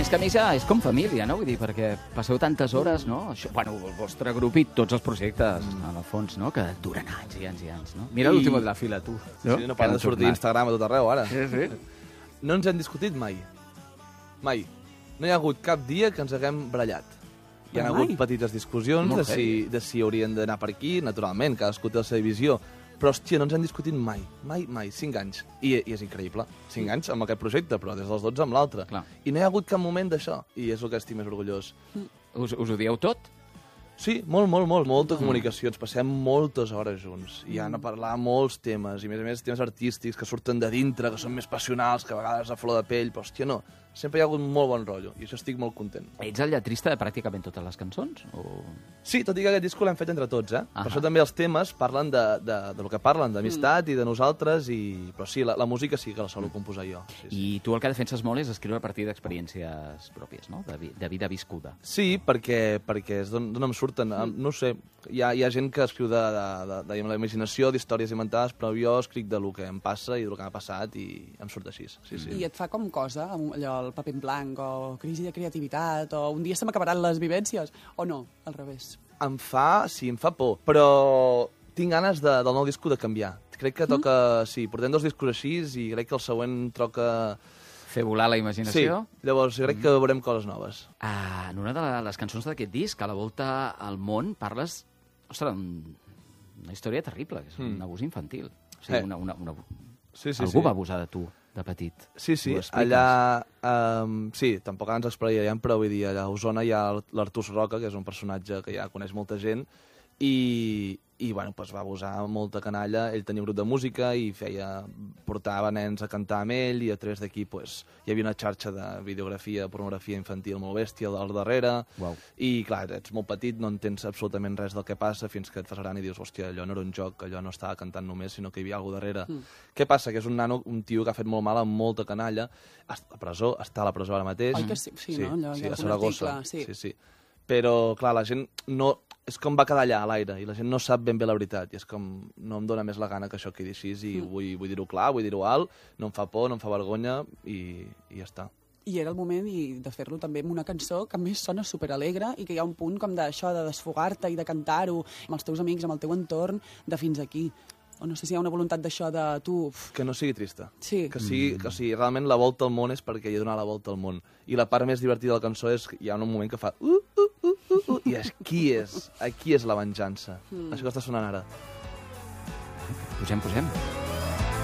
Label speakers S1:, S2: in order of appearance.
S1: és que a més ja és com família, no? Vull dir, perquè passeu tantes hores, no? Això, bueno, el vostre grup i tots els projectes, en el fons, no? Que duren anys i anys i anys, no? Mira l'últim de la fila, tu.
S2: Sí, no paren de sortir a Instagram a tot arreu, ara.
S1: Sí, sí.
S2: No ens hem discutit mai. Mai. No hi ha hagut cap dia que ens haguem barallat. Hi ha hagut petites discussions de si haurien d'anar per aquí, naturalment, cadascú té la seva visió, però, hòstia, no ens hem discutit mai, mai, 5 anys. I és increïble, 5 anys amb aquest projecte, però des dels 12 amb l'altre. I no hi ha hagut cap moment d'això, i és el que estic més orgullós.
S1: Us ho dieu tot?
S2: Sí, molta comunicació, ens passem moltes hores junts, i han a parlar molts temes, i a més temes artístics que surten de dintre, que són més passionals, que a vegades a flor de pell, però, hòstia, no, sempre hi ha hagut molt bon rotllo, i això estic molt content.
S1: Ets el lletrista de pràcticament totes les cançons? O...
S2: Sí, tot i que aquest disco l'hem fet entre tots, eh? Per això també els temes parlen del que parlen, d'amistat i de nosaltres, però sí, la música sí que la solo composar jo. Sí.
S1: I tu el que defenses molt és escriure a partir d'experiències pròpies, no? De vida viscuda.
S2: Sí, perquè és d'on em surten. No sé, hi ha gent que escriu de la imaginació, d'històries inventades, però jo escric del que em passa i del que m'ha passat i em surt així. Sí.
S3: I et fa com cosa, allò, el paper en blanc, o crisi de creativitat, o un dia se m'acabaran les vivències, o no, al revés?
S2: Em fa por, però tinc ganes del nou disco de canviar. Crec que toca... Sí, portem 2 discos així i crec que el següent toca...
S1: Fer volar la imaginació?
S2: Sí, llavors crec que veurem coses noves.
S1: En una de les cançons d'aquest disc, a la volta al món, parles... Ostres, una història terrible, que és un abús infantil. O sigui, algú va abusar de tu, de petit.
S2: Sí, allà... Sí, tampoc ens explicaríem, però vull dir, allà a Osona hi ha l'Artús Roca, que és un personatge que ja coneix molta gent, i bueno, pues va abusar molta canalla. Ell tenia un grup de música i portava nens a cantar amb ell, i a través d'aquí pues, hi havia una xarxa de videografia, pornografia infantil molt bèstia al darrere. I clar, ets molt petit, no entens absolutament res del que passa fins que et fas gran i dius, hòstia, allò no era un joc, allò no estava cantant només, sinó que hi havia alguna cosa darrere. Què passa? Que és un nano, un tio que ha fet molt mal amb molta canalla, està a la presó ara mateix.
S3: Oi que sí? Sí, no? Allò,
S2: sí, a Saragossa. Sí. Però, clar, la gent no... És com va quedar allà, a l'aire, i la gent no sap ben bé la veritat, i és com... No em dóna més la gana que això quedi així, i vull dir-ho clar, vull dir-ho alt, no em fa por, no em fa vergonya, i ja està.
S3: I era el moment de fer-lo també amb una cançó que a més sona superalegre i que hi ha un punt com d'això, de desfogar-te i de cantar-ho amb els teus amics, amb el teu entorn, de fins aquí. O no sé si hi ha una voluntat d'això de tu...
S2: Que no sigui trista.
S3: Sí.
S2: Que sigui realment la volta al món és perquè hi he donat la volta al món. I la part més divertida de la cançó és que hi ha un moment que fa... I aquí és la venjança. Això que està sonant ara.
S1: Posem.